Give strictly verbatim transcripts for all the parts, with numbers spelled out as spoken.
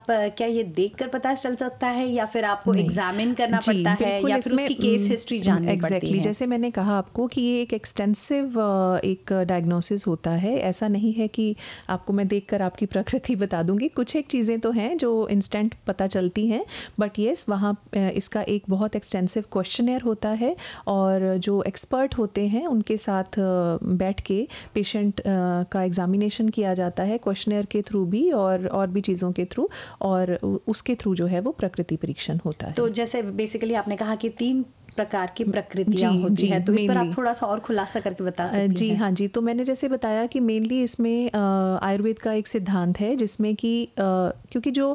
क्या ये देखकर पता चल सकता है या फिर आपको एग्जामिन करना पड़ता है या फिर उसकी केस हिस्ट्री जाननी exactly, पड़ती है? जैसे मैंने कहा आपको कि ये एक एक्सटेंसिव एक डायग्नोसिस होता है। ऐसा नहीं है कि आपको मैं देखकर आपकी प्रकृति बता दूंगी। कुछ एक चीज़ें तो हैं जो इंस्टेंट पता चलती हैं, बट येस वहाँ इसका एक बहुत एक्सटेंसिव क्वेश्चनेयर होता है और जो एक्सपर्ट होते हैं उनके साथ बैठ के पेशेंट का एग्जामिनेशन किया जाता है क्वेश्चनेयर के थ्रू भी और और भी चीज़ों के थ्रू, और उसके थ्रू जो है वो प्रकृति परीक्षण होता है। तो जैसे बेसिकली आपने कहा कि तीन प्रकार की प्रकृतियां होती हैं, तो इस पर आप थोड़ा सा और खुलासा करके बता सकती हैं? जी हाँ जी, तो मैंने जैसे बताया कि मेनली इसमें आयुर्वेद का एक सिद्धांत है जिसमें कि क्योंकि जो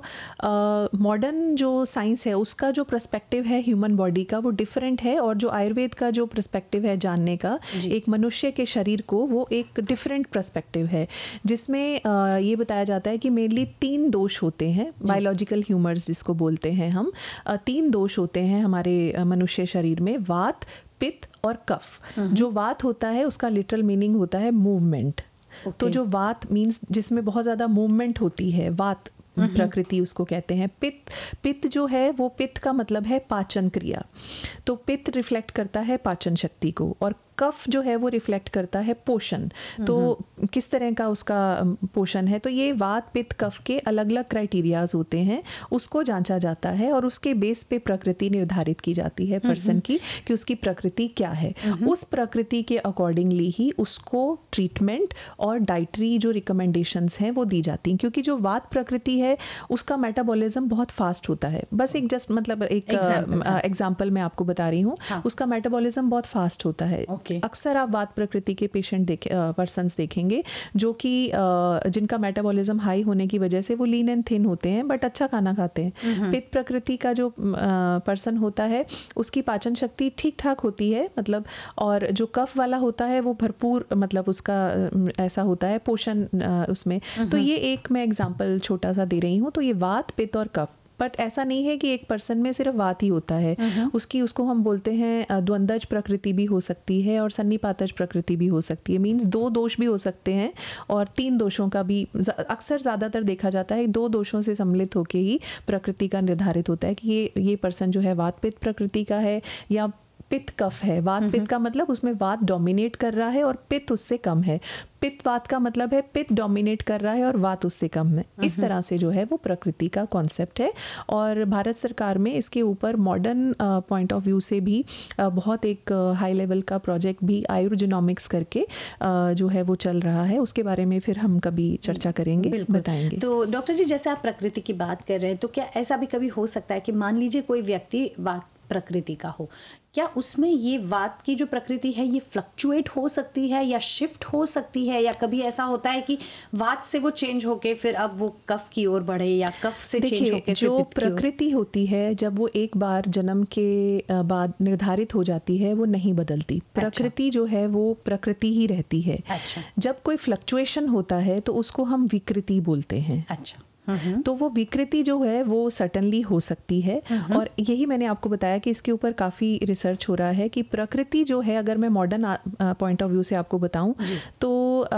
मॉडर्न जो साइंस है उसका जो पर्सपेक्टिव है ह्यूमन बॉडी का वो डिफरेंट है, और जो आयुर्वेद का जो पर्सपेक्टिव है जानने का एक मनुष्य के शरीर को वो एक डिफरेंट पर्सपेक्टिव है, जिसमें ये बताया जाता है कि मेनली तीन दोष होते हैं, बायोलॉजिकल ह्यूमर्स जिसको बोलते हैं हम। तीन दोष होते हैं हमारे मनुष्य शरीर में, वात, पित्त और कफ। जो वात होता है उसका लिटरल मीनिंग होता है मूवमेंट। okay. तो जो वात मीन्स जिसमें बहुत ज़्यादा मूवमेंट होती है, वात प्रकृति उसको कहते हैं। पित्त पित्त जो है वो पित्त का मतलब है पाचन क्रिया, तो पित्त रिफ्लेक्ट करता है पाचन शक्ति को, और कफ जो है वो रिफ्लेक्ट करता है पोषण। तो किस तरह का उसका पोषण है, तो ये वात पित्त कफ के अलग अलग क्राइटेरियाज होते हैं, उसको जांचा जाता है और उसके बेस पे प्रकृति निर्धारित की जाती है पर्सन की कि उसकी प्रकृति क्या है। उस प्रकृति के अकॉर्डिंगली ही उसको ट्रीटमेंट और डाइटरी जो रिकमेंडेशंस हैं वो दी जाती हैं, क्योंकि जो वात प्रकृति है उसका मेटाबॉलिज्म बहुत फास्ट होता है। बस एक जस्ट मतलब एक एग्जाम्पल मैं आपको बता रही हूँ, उसका मेटाबॉलिज्म बहुत फास्ट होता है। Okay. अक्सर आप वात प्रकृति के पेशेंट देखे पर्सन्स देखेंगे जो कि जिनका मेटाबॉलिज्म हाई होने की वजह से वो लीन एंड थिन होते हैं बट अच्छा खाना खाते हैं। पित्त प्रकृति का जो पर्सन होता है उसकी पाचन शक्ति ठीक ठाक होती है मतलब, और जो कफ वाला होता है वो भरपूर मतलब उसका ऐसा होता है पोषण उसमें। तो ये एक मैं एग्जाम्पल छोटा सा दे रही हूँ। तो ये वात पित्त और कफ, बट ऐसा नहीं है कि एक पर्सन में सिर्फ वात ही होता है, उसकी उसको हम बोलते हैं द्वंद्वज प्रकृति भी हो सकती है और सन्निपातज प्रकृति भी हो सकती है। मींस दो दोष भी हो सकते हैं और तीन दोषों का भी अक्सर ज़्यादातर देखा जाता है, दो दोषों से सम्मिलित होकर ही प्रकृति का निर्धारित होता है कि ये ये पर्सन जो है वात पित्त प्रकृति का है या पित्त कफ है। वात पित्त का मतलब उसमें वात डोमिनेट कर रहा है और पित्त उससे कम है। पित्त वात का मतलब है पित्त डोमिनेट कर रहा है और वात उससे कम है। इस तरह से जो है वो प्रकृति का कॉन्सेप्ट है, और भारत सरकार में इसके ऊपर मॉडर्न पॉइंट ऑफ व्यू से भी uh, बहुत एक हाई uh, लेवल का प्रोजेक्ट भी आयुर्जेनोमिक्स करके uh, जो है वो चल रहा है। उसके बारे में फिर हम कभी चर्चा करेंगे, बताएंगे। तो डॉक्टर जी, जैसे आप प्रकृति की बात कर रहे हैं, तो क्या ऐसा भी कभी हो सकता है कि मान लीजिए कोई व्यक्ति वात प्रकृति का हो, क्या उसमें ये वात की जो प्रकृति है ये फ्लक्चुएट हो सकती है या शिफ्ट हो सकती है, या कभी ऐसा होता है कि वात से वो चेंज होके फिर अब वो कफ की ओर बढ़े या कफ से चेंज होके जो प्रकृति होती है जब वो एक बार जन्म के बाद निर्धारित हो जाती है वो नहीं बदलती। प्रकृति जो है वो प्रकृति ही रहती है। अच्छा। जब कोई फ्लक्चुएशन होता है तो उसको हम विकृति बोलते हैं। अच्छा। तो वो विकृति जो है वो सर्टनली हो सकती है, और यही मैंने आपको बताया कि इसके ऊपर काफ़ी रिसर्च हो रहा है कि प्रकृति जो है, अगर मैं मॉडर्न पॉइंट ऑफ व्यू से आपको बताऊं तो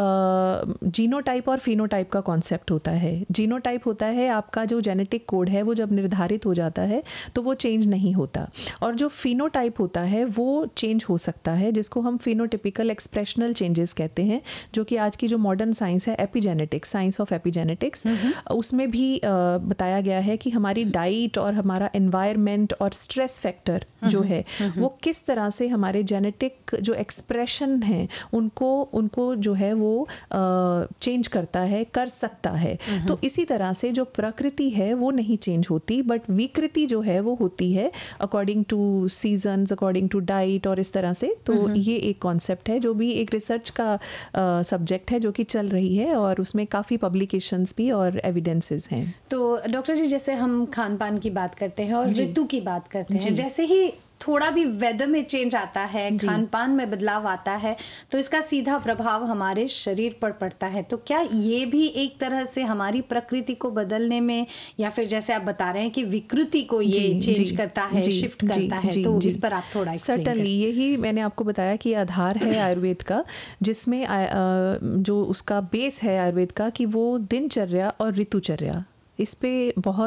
जीनोटाइप और फिनोटाइप का कॉन्सेप्ट होता है। जीनोटाइप होता है आपका जो जेनेटिक कोड है वो जब निर्धारित हो जाता है तो वो चेंज नहीं होता, और जो फिनोटाइप होता है वो चेंज हो सकता है, जिसको हम फिनोटिपिकल एक्सप्रेशनल चेंजेस कहते हैं, जो कि आज की जो मॉडर्न साइंस है एपिजेनेटिक्स, साइंस ऑफ एपिजेनेटिक्स, उसमें में भी बताया गया है कि हमारी डाइट और हमारा एनवायरनमेंट और स्ट्रेस फैक्टर जो है वो किस तरह से हमारे जेनेटिक जो एक्सप्रेशन है उनको उनको जो है वो चेंज करता है, कर सकता है। तो इसी तरह से जो प्रकृति है वो नहीं चेंज होती, बट विकृति जो है वो होती है according two seasons, according to diet और इस तरह से। तो ये एक कॉन्सेप्ट है जो भी एक रिसर्च का सब्जेक्ट है जो कि चल रही है, और उसमें काफ़ी पब्लिकेशंस भी और एविडेंस हैं। तो डॉक्टर जी, जैसे हम खान पान की बात करते हैं और ऋतु की बात करते हैं, जैसे ही थोड़ा भी वेदर में चेंज आता है, खान पान में बदलाव आता है, तो इसका सीधा प्रभाव हमारे शरीर पर पड़ता है। तो क्या ये भी एक तरह से हमारी प्रकृति को बदलने में, या फिर जैसे आप बता रहे हैं कि विकृति को ये जी, चेंज जी, करता है, जी, शिफ्ट जी, करता जी, है, तो जी, इस पर आप थोड़ा सर्टनली यही मैंने आपको बताया कि आधार है आयुर्वेद का, जिसमें जो उसका बेस है आयुर्वेद का कि वो दिनचर्या और ऋतुचर्या इस पे बहुत